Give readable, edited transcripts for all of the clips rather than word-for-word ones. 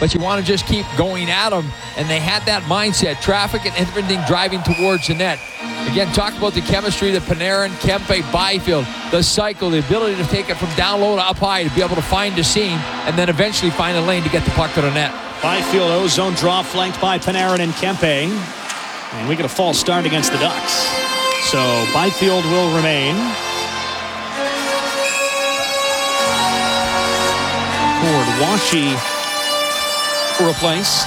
but you want to just keep going at them. And they had that mindset, traffic and everything driving towards the net. Again, talk about the chemistry that Panarin, Kempe, Byfield, the cycle, the ability to take it from down low to up high, to be able to find a seam, and then eventually find a lane to get the puck to the net. Byfield ozone draw flanked by Panarin and Kempe. And we get a false start against the Ducks. So Byfield will remain. Ford Washi replaced.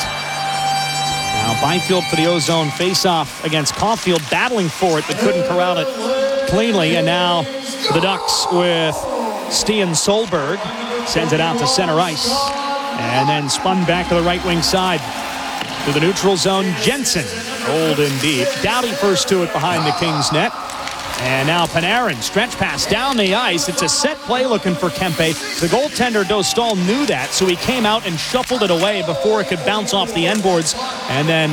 Now Byfield for the ozone face-off against Caulfield, battling for it but couldn't corral it cleanly. And now the Ducks with Stian Solberg sends it out to center ice. And then spun back to the right wing side. To the neutral zone, Jensen. Old and deep. Doughty first to it behind the Kings net. And now Panarin, stretch pass down the ice. It's a set play looking for Kempe. The goaltender, Dostal, knew that, so he came out and shuffled it away before it could bounce off the end boards. And then,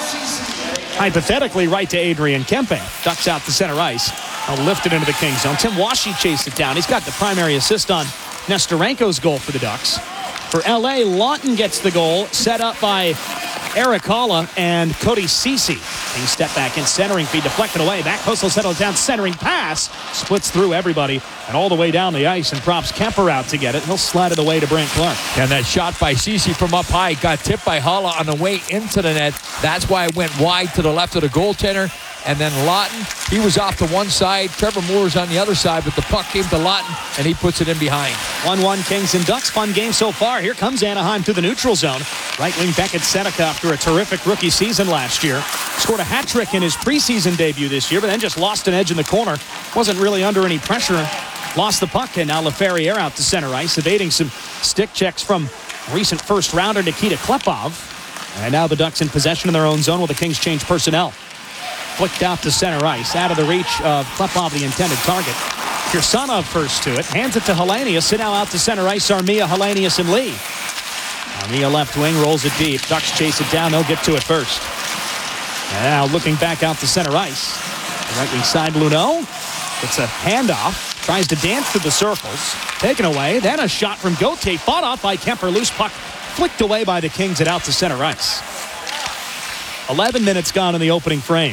hypothetically, right to Adrian Kempe. Ducks out to center ice. I'll lift it into the Kings zone. Tim Washi chased it down. He's got the primary assist on Nestorenko's goal for the Ducks. For L.A., Lawton gets the goal, set up by Eric Halla and Cody Ceci. He step back in, centering feed, deflected away. Back post will settle down, centering pass. Splits through everybody and all the way down the ice and props Kemper out to get it. He'll slide it away to Brant Clark. And that shot by Ceci from up high got tipped by Halla on the way into the net. That's why it went wide to the left of the goaltender. And then Lawton, he was off to one side. Trevor Moore's on the other side, but the puck came to Lawton, and he puts it in behind. 1-1 Kings and Ducks. Fun game so far. Here comes Anaheim to the neutral zone. Right wing Beckett Seneca, after a terrific rookie season last year, scored a hat trick in his preseason debut this year, but then just lost an edge in the corner. Wasn't really under any pressure. Lost the puck, and now LaFerriere out to center ice, evading some stick checks from recent first-rounder Nikita Klepov. And now the Ducks in possession in their own zone while the Kings change personnel. Flicked out to center ice, out of the reach of Klepov, the intended target. Kirsanov first to it, hands it to Hellenius, and now out to center ice, Armia, Hellenius, and Lee. Armia left wing, rolls it deep. Ducks chase it down, they'll get to it first. And now looking back out to center ice. The right wing side, Luneau. It's a handoff, tries to dance through the circles. Taken away, then a shot from Gauthier, fought off by Kemper, loose puck, flicked away by the Kings and out to center ice. 11 minutes gone in the opening frame.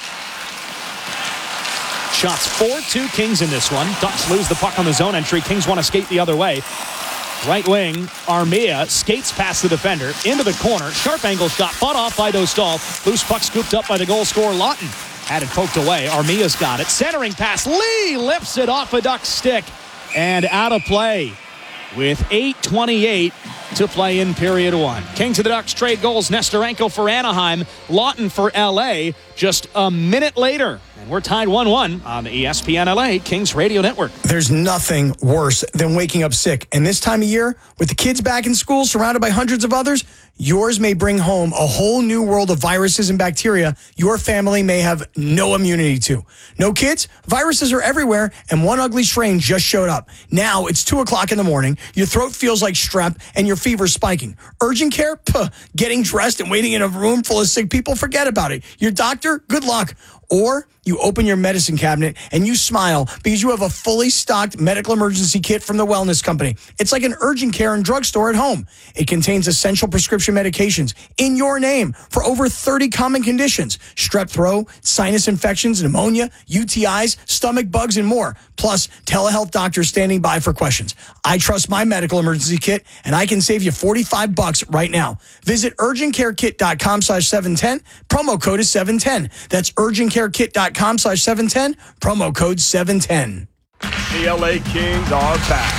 Shots 4-2 Kings in this one. Ducks lose the puck on the zone entry. Kings want to skate the other way. Right wing, Armia skates past the defender into the corner. Sharp angle shot, fought off by Dostal. Loose puck scooped up by the goal scorer Lawton. Had it poked away. Armia's got it. Centering pass. Lee lifts it off a Duck's stick and out of play with 8:28 to play in period one. Kings of the Ducks trade goals. Nestorenko for Anaheim, Lawton for L.A. just a minute later. And we're tied 1-1 on the ESPN LA Kings Radio Network. There's nothing worse than waking up sick. And this time of year, with the kids back in school, surrounded by hundreds of others, yours may bring home a whole new world of viruses and bacteria your family may have no immunity to. No kids? Viruses are everywhere, and one ugly strain just showed up. Now it's 2 o'clock in the morning, your throat feels like strep, and your fever's spiking. Urgent care? Puh. Getting dressed and waiting in a room full of sick people? Forget about it. Your doctor? Good luck. Or you open your medicine cabinet and you smile because you have a fully stocked medical emergency kit from the Wellness Company. It's like an urgent care and drugstore at home. It contains essential prescription medications in your name for over 30 common conditions: strep throat, sinus infections, pneumonia, UTIs, stomach bugs, and more. Plus, telehealth doctors standing by for questions. I trust my medical emergency kit, and I can save you $45 right now. Visit urgentcarekit.com/710. Promo code is 710. That's urgentcarekit.com/710. Promo code 710. The LA Kings are back.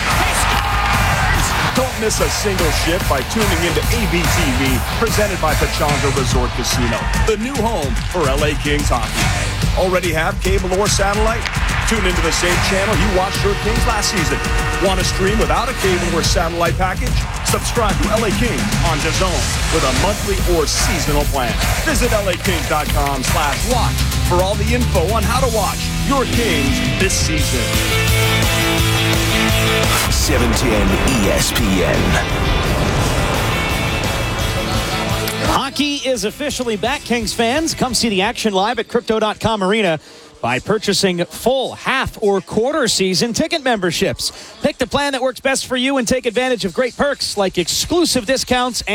Don't miss a single shift by tuning into ABTV, presented by Pechanga Resort Casino, the new home for LA Kings hockey. Already have cable or satellite? Tune into the same channel you watched your Kings last season. Want to stream without a cable or satellite package? Subscribe to LA Kings on DAZN with a monthly or seasonal plan. Visit LAKings.com/watch for all the info on how to watch your Kings this season. 710 ESPN. Hockey is officially back, Kings fans. Come see the action live at Crypto.com Arena by purchasing full, half, or quarter season ticket memberships. Pick the plan that works best for you and take advantage of great perks like exclusive discounts and